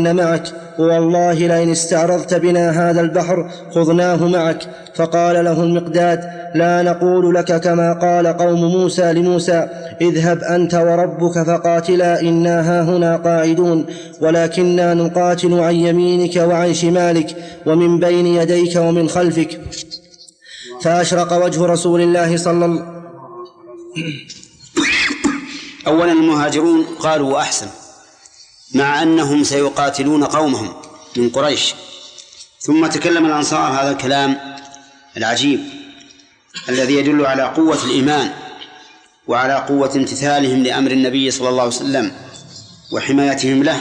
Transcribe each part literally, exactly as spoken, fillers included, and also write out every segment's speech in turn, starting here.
لنرجعن معك، والله لئن استعرضت بنا هذا البحر خذناه معك. فقال له المقداد: لا نقول لك كما قال قوم موسى لموسى: اذهب أنت وربك فقاتلا إنا هاهنا قاعدون، ولكننا نقاتل عن يمينك وعن شمالك ومن بين يديك ومن خلفك. فأشرق وجه رسول الله صلى الله عليه وسلم. أولا المهاجرون قالوا أحسن، مع أنهم سيقاتلون قومهم من قريش. ثم تكلم الأنصار هذا الكلام العجيب الذي يدل على قوة الإيمان وعلى قوة امتثالهم لأمر النبي صلى الله عليه وسلم وحمايتهم له،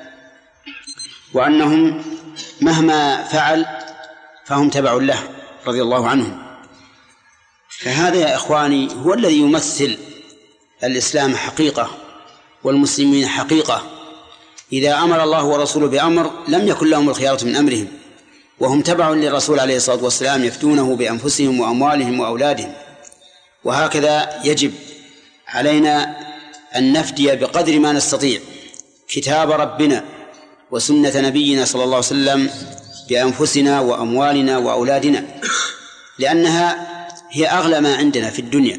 وأنهم مهما فعل فهم تبع له رضي الله عنهم. فهذا يا إخواني هو الذي يمثل الإسلام حقيقة والمسلمين حقيقة. إذا أمر الله ورسوله بأمر لم يكن لهم الخيارة من أمرهم، وهم تبع للرسول عليه الصلاة والسلام يفتونه بأنفسهم وأموالهم وأولادهم. وهكذا يجب علينا أن نفدي بقدر ما نستطيع كتاب ربنا وسنة نبينا صلى الله عليه وسلم بأنفسنا وأموالنا وأولادنا، لأنها هي أغلى ما عندنا في الدنيا.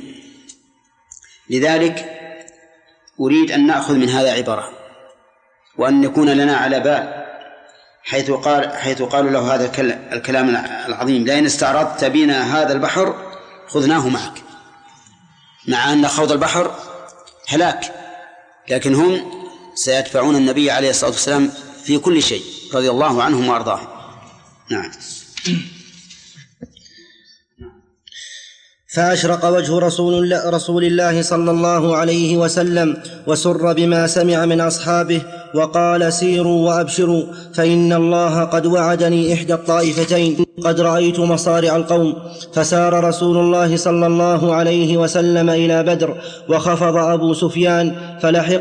لذلك أريد أن نأخذ من هذا عبرة، وأن يكون لنا على بال حيث قال حيث قالوا له هذا الكلام العظيم: لئن استعرضت بنا هذا البحر خذناه معك، مع أن خوض البحر هلاك، لكن هم سيدفعون النبي عليه الصلاة والسلام في كل شيء رضي الله عنهم وأرضاهم. نعم. فأشرق وجه رسول الله, رسول الله صلى الله عليه وسلم وسر بما سمع من أصحابه، وقال: سيروا وأبشروا، فإن الله قد وعدني إحدى الطائفتين، قد رأيت مصارع القوم. فسار رسول الله صلى الله عليه وسلم إلى بدر، وخفض أبو سفيان فلحق.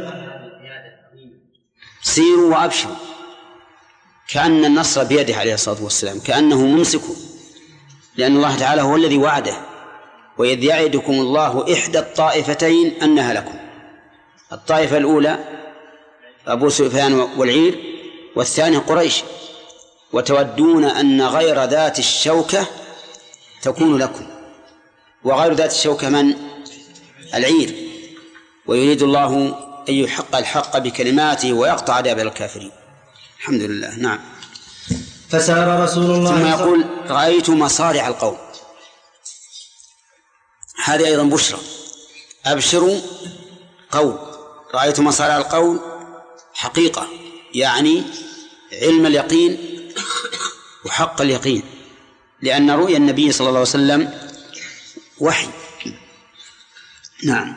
سيروا وأبشروا، كأن النصر بيده عليه الصلاة والسلام، كأنه ممسك، لأن الله تعالى هو الذي وعده: وإذ يعدكم الله إحدى الطائفتين أنها لكم. الطائفة الأولى أبو سفيان والعير، والثاني قريش، وتودون أن غير ذات الشوكة تكون لكم. وغير ذات الشوكة من؟ العير. ويريد الله أن يحق الحق بكلماته ويقطع دابر الكافرين. الحمد لله. نعم. فسار رسول الله ثم يقول: رأيت مصارع القوم، هذه أيضا بشرى. أبشروا قول، رأيت مصارع القول حقيقة، يعني علم اليقين وحق اليقين، لأن رؤيا النبي صلى الله عليه وسلم وحي. نعم.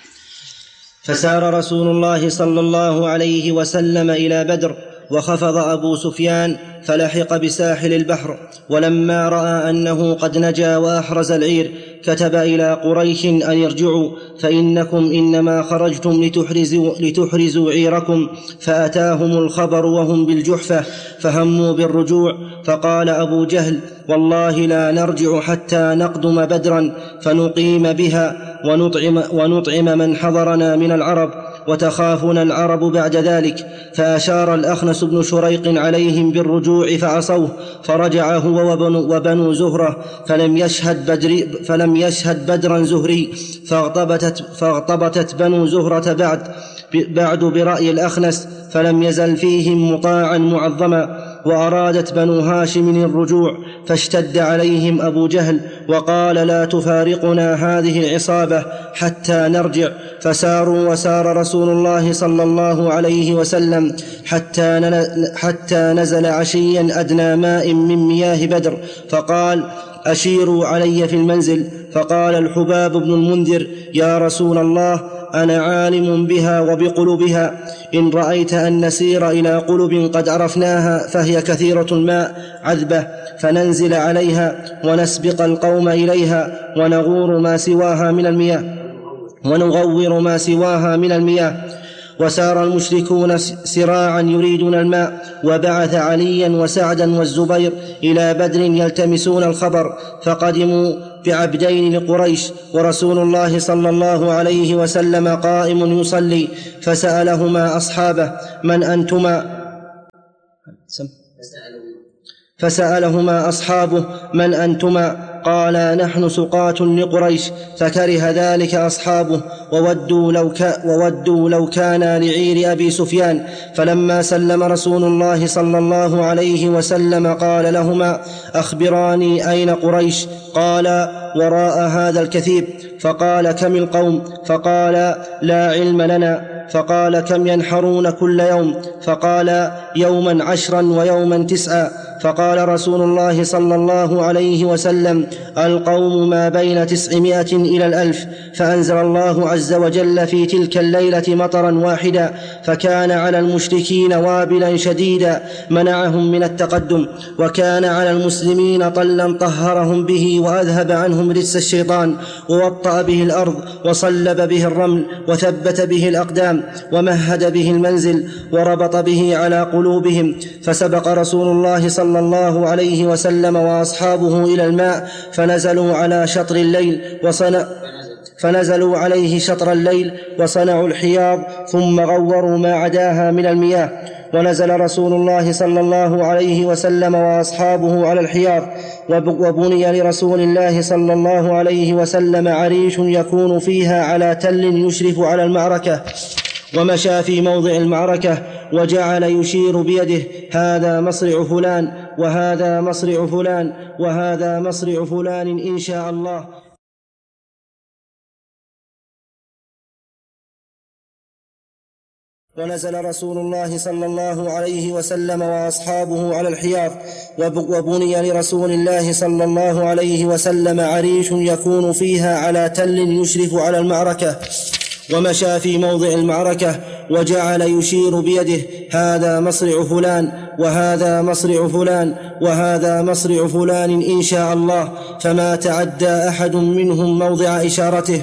فسار رسول الله صلى الله عليه وسلم إلى بدر، وخفض أبو سفيان فلحق بساحل البحر. ولما رأى أنه قد نجا وأحرز العير كتب إلى قريش أن يرجعوا، فإنكم إنما خرجتم لتحرزوا, لتحرزوا عيركم. فأتاهم الخبر وهم بالجحفة فهموا بالرجوع. فقال أبو جهل: والله لا نرجع حتى نقدم بدرا فنقيم بها ونطعم, ونطعم من حضرنا من العرب، وتخافنا العرب بعد ذلك. فأشار الأخنس بن شريق عليهم بالرجوع فعصوه، فرجع هو وبنو, وبنو زهرة، فلم يشهد, بدر فلم يشهد بدرا زهري. فاغتبتت, فاغتبتت بنو زهرة بعد, بعد برأي الأخنس، فلم يزل فيهم مطاعا معظما. وأرادت بنو هاشم الرجوع، فاشتد عليهم أبو جهل وقال: لا تفارقنا هذه العصابة حتى نرجع. فساروا، وسار رسول الله صلى الله عليه وسلم حتى, حتى نزل عشيا أدنى ماء من مياه بدر، فقال: أشيروا علي في المنزل. فقال الحباب بن المنذر: يا رسول الله، أنا عالم بها وبقلوبها، إن رأيت أن نسير إلى قلوب قد عرفناها فهي كثيرة الماء عذبة، فننزل عليها ونسبق القوم إليها ونغور ما سواها من المياه ونغور ما سواها من المياه. وسار المشركون سراعا يريدون الماء، وبعث عليا وسعدا والزبير إلى بدر يلتمسون الخبر، فقدموا بعبدين لقريش، ورسول الله صلى الله عليه وسلم قائم يصلي، فسألهما أصحابه: من أنتما؟ فسألهما أصحابه: من أنتما؟ قالا: نحن سقاة لقريش. فكره ذلك أصحابه وودوا لو, كا وودوا لو كانا لعير أبي سفيان. فلما سلم رسول الله صلى الله عليه وسلم قال لهما: أخبراني أين قريش؟ قالا: وراء هذا الكثيب. فقال: كم القوم؟ فقال: لا علم لنا. فقال: كم ينحرون كل يوم؟ فقال: يوما عشرا ويوما تسعا. فقال رسول الله صلى الله عليه وسلم: القوم ما بين تسعمائة إلى الألف. فأنزل الله عز وجل في تلك الليلة مطرا واحدا، فكان على المشركين وابلا شديدا منعهم من التقدم، وكان على المسلمين طلا طهرهم به وأذهب عنهم رجس الشيطان، ووطأ به الأرض، وصلب به الرمل، وثبت به الأقدام، ومهد به المنزل، وربط به على قلوبهم. فسبق رسول الله صلى الله عليه وسلم وأصحابه إلى الماء، فنزلوا على شطر الليل وصنع فنزلوا عليه شطر الليل وصنعوا الحياض، ثم غوروا ما عداها من المياه. ونزل رسول الله صلى الله عليه وسلم وأصحابه على الحياض، وبني لرسول الله صلى الله عليه وسلم عريش يكون فيها على تل يشرف على المعركة. ومشى في موضع المعركة وجعل يشير بيده: هذا مصرع فلان، وهذا مصرع فلان، وهذا مصرع فلان إن شاء الله. ونزل رسول الله صلى الله عليه وسلم وأصحابه على الحياض، وبني لرسول الله صلى الله عليه وسلم عريش يكون فيها على تل يشرف على المعركة. ومشى في موضع المعركة وجعل يشير بيده: هذا مصرع فلان، وهذا مصرع فلان، وهذا مصرع فلان إن شاء الله. فما تعدى أحد منهم موضع إشارته.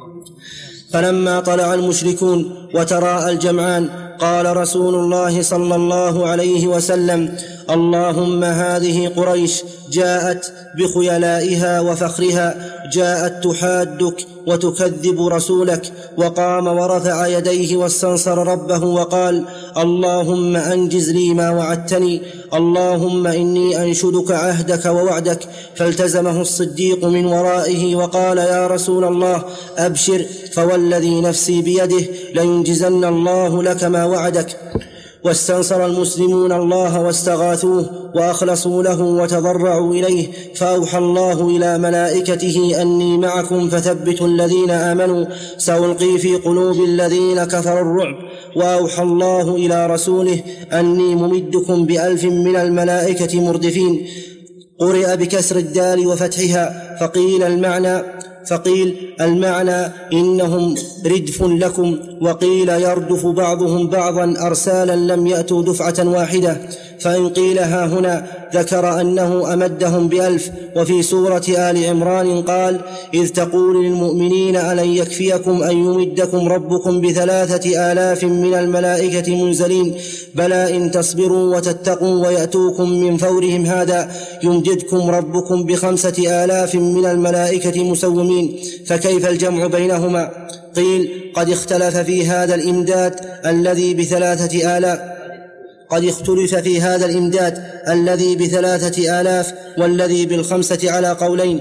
فلما طلع المشركون وتراءى الجمعان قال رسول الله صلى الله عليه وسلم: اللهم هذه قريش جاءت بخيلائها وفخرها، جاءت تحادك وتكذب رسولك. وقام ورفع يديه واستنصر ربه وقال: اللهم أنجز لي ما وعدتني، اللهم إني أنشدك عهدك ووعدك. فالتزمه الصديق من ورائه وقال: يا رسول الله أبشر، فوالذي نفسي بيده لينجزن الله لك ما وعدك. واستنصر المسلمون الله واستغاثوه وأخلصوا له وتضرعوا إليه، فأوحى الله إلى ملائكته: أني معكم فثبتوا الذين آمنوا، سألقي في قلوب الذين كفروا الرعب. وأوحى الله إلى رسوله: أني ممدكم بألف من الملائكة مردفين. قرئ بكسر الدال وفتحها، فقيل المعنى فقيل المعنى إنهم ردف لكم، وقيل يردف بعضهم بعضا أرسالا لم يأتوا دفعة واحدة. فإن قيل ها هنا ذكر أنه أمدهم بألف. وفي سورة آل عمران قال: إذ تقول للمؤمنين ألن يكفيكم أن يمدكم ربكم بثلاثة آلاف من الملائكة منزلين، بلى إن تصبروا وتتقوا ويأتوكم من فورهم هذا يمددكم ربكم بخمسة آلاف من الملائكة مسومين. فكيف الجمع بينهما؟ قيل: قد اختلف في هذا الإمداد الذي بثلاثة آلاف قد اختلف في هذا الإمداد الذي بثلاثة آلاف والذي بالخمسة على قولين.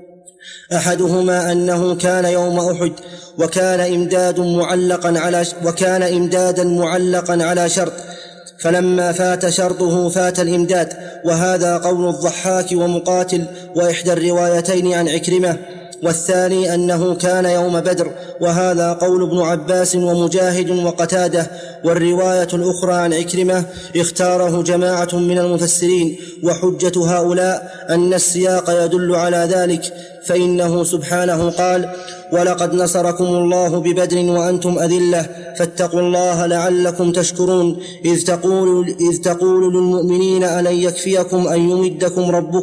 أحدهما أنه كان يوم أحد، وكان إمداد معلقا على وكان إمدادا معلقا على شرط، فلما فات شرطه فات الإمداد. وهذا قول الضحاك ومقاتل وإحدى الروايتين عن عكرمة. والثاني أنه كان يوم بدر، وهذا قول ابن عباس ومجاهد وقتاده. والرواية الأخرى عن عكرمة اختاره جماعة من المفسرين، وحجة هؤلاء أن السياق يدل على ذلك، فإنه سبحانه قال: ولقد نصركم الله ببدر وأنتم أذلة فاتقوا الله لعلكم تشكرون. إذ تقول, إذ تقول للمؤمنين ألن يكفيكم أن يمدكم ربكم